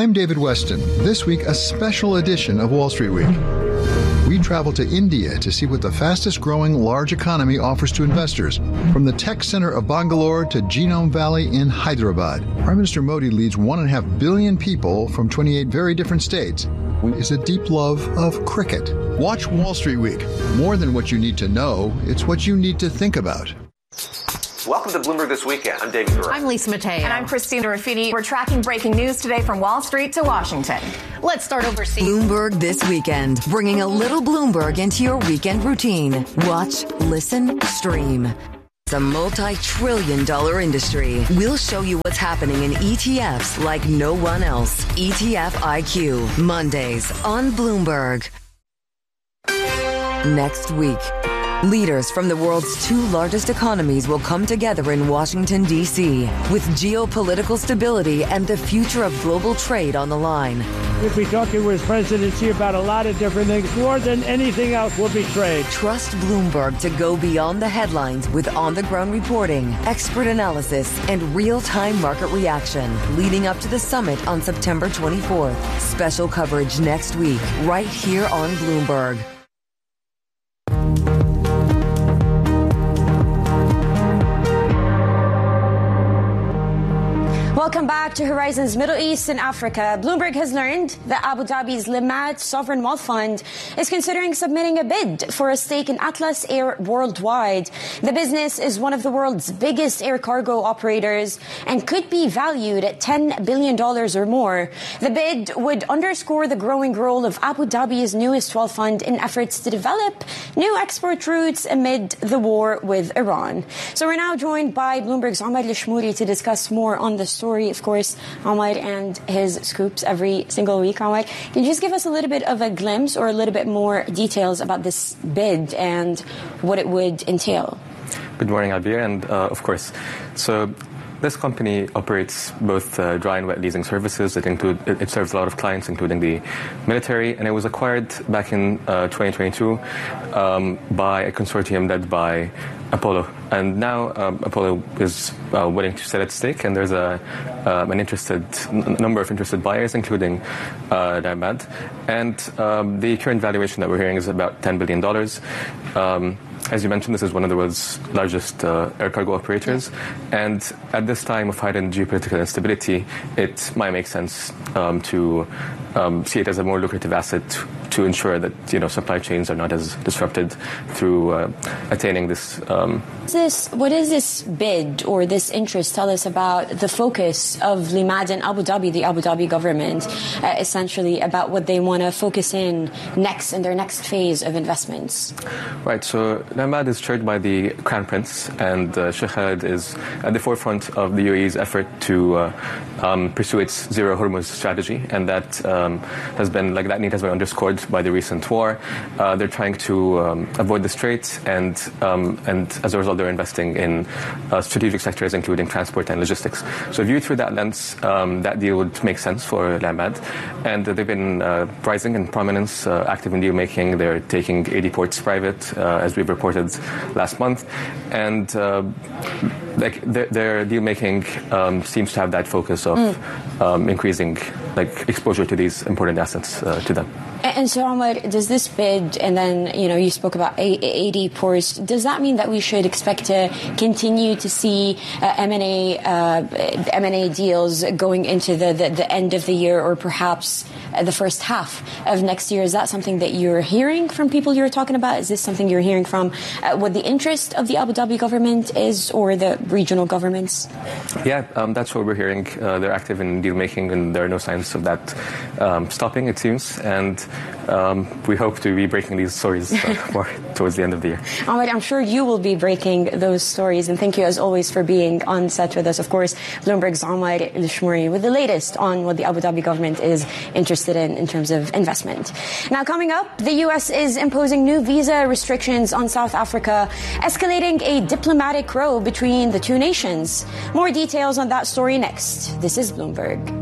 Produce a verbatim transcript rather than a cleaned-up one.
I'm David Weston. This week, a special edition of Wall Street Week. We travel to India to see what the fastest-growing large economy offers to investors. From the tech center of Bangalore to Genome Valley in Hyderabad, Prime Minister Modi leads one and a half billion people from twenty-eight very different states. Is a deep love of cricket. Watch Wall Street Week. More than what you need to know, it's what you need to think about. Welcome to Bloomberg This Weekend. I'm David Gura. I'm Lisa Mateo. And I'm Christina Ruffini. We're tracking breaking news today from Wall Street to Washington. Let's start overseas. Bloomberg This Weekend, bringing a little Bloomberg into your weekend routine. Watch, listen, stream. It's a multi-trillion dollar industry. We'll show you what's happening in E T Fs like no one else. E T F I Q, Mondays on Bloomberg. Next week, leaders from the world's two largest economies will come together in Washington, D C, with geopolitical stability and the future of global trade on the line. We'll be talking with presidency about a lot of different things. More than anything else will be trade. Trust Bloomberg to go beyond the headlines with on-the-ground reporting, expert analysis, and real-time market reaction leading up to the summit on September twenty-fourth. Special coverage next week, right here on Bloomberg. Welcome back to Horizons Middle East and Africa. Bloomberg has learned that Abu Dhabi's Limad Sovereign Wealth Fund is considering submitting a bid for a stake in Atlas Air Worldwide. The business is one of the world's biggest air cargo operators and could be valued at ten billion dollars or more. The bid would underscore the growing role of Abu Dhabi's newest wealth fund in efforts to develop new export routes amid the war with Iran. So we're now joined by Bloomberg's Omar Lishmouri to discuss more on the story. Of course, Omar and his scoops every single week. Omar, can you just give us a little bit of a glimpse or a little bit more details about this bid and what it would entail? Good morning, Albir, and uh, of course, so this company operates both uh, dry and wet leasing services. It include it, it serves a lot of clients, including the military, and it was acquired back in uh, twenty twenty-two um, by a consortium led by Apollo. And now um, Apollo is uh, willing to sell its stake, and there's a um, an interested n- number of interested buyers, including uh, Limad. And um, the current valuation that we're hearing is about ten billion dollars. Um, As you mentioned, this is one of the world's largest uh, air cargo operators. And at this time of heightened geopolitical instability, it might make sense um, to um, see it as a more lucrative asset to ensure that, you know, supply chains are not as disrupted through uh, attaining this. Um, this. What is this bid or this interest tell us about the focus of Limad and Abu Dhabi, the Abu Dhabi government, uh, essentially about what they want to focus in next in their next phase of investments? Right. So Limad is chaired by the Crown Prince, and uh, Sheikh Khaled is at the forefront of the U A E's effort to uh, um, pursue its Zero Hormuz strategy, and that um, has been, like that need has been underscored by the recent war. Uh, they're trying to um, avoid the Strait, and um, and as a result, they're investing in uh, strategic sectors, including transport and logistics. So viewed through that lens, um, that deal would make sense for Limad, and uh, they've been uh, rising in prominence, uh, active in deal making. They're taking eighty ports private, uh, as we've reported last month, and uh, like their, their deal making um, seems to have that focus of mm. um, increasing like exposure to these important assets uh, to them. And so, Omar, does this bid, and then, you know, you spoke about eighty ports, does that mean that we should expect to continue to see uh, M and A uh, M and A deals going into the, the, the end of the year, or perhaps uh, the first half of next year? Is that something that you're hearing from people you're talking about? Is this something you're hearing from uh, what the interest of the Abu Dhabi government is, or the regional governments? Yeah, um, that's what we're hearing. Uh, they're active in deal making, and there are no signs of that um, stopping, it seems. And Um, we hope to be breaking these stories uh, more towards the end of the year. Ahmed, I'm sure you will be breaking those stories, and thank you as always for being on set with us. Of course, Bloomberg's Omar Lishmouri with the latest on what the Abu Dhabi government is interested in in terms of investment. Now, coming up, the U S is imposing new visa restrictions on South Africa, escalating a diplomatic row between the two nations. More details on that story next. This is Bloomberg.